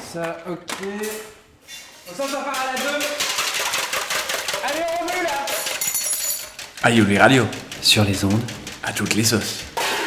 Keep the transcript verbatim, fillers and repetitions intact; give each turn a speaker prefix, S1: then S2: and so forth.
S1: Ça, ok. On s'en part à la deux. Allez, on remet là.
S2: Aïe, Radio.
S3: Sur les ondes.
S2: À toutes les sauces.